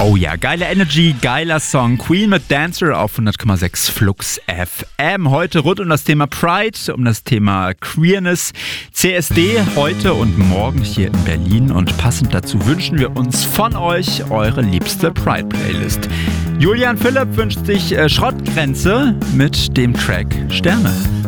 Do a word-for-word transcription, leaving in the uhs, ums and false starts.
Oh ja, geile Energy, geiler Song. Queen mit Dancer auf hundert Komma sechs Flux F M. Heute rund um das Thema Pride, um das Thema Queerness. C S D heute und morgen hier in Berlin. Und passend dazu wünschen wir uns von euch eure liebste Pride-Playlist. Julian Philipp wünscht sich äh, Schrottgrenze mit dem Track Sterne.